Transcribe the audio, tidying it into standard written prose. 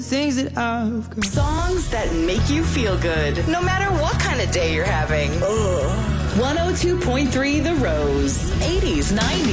Things that I've got. Songs that make you feel good, no matter what kind of day you're having. 102.3 The Rose. 80s, 90s.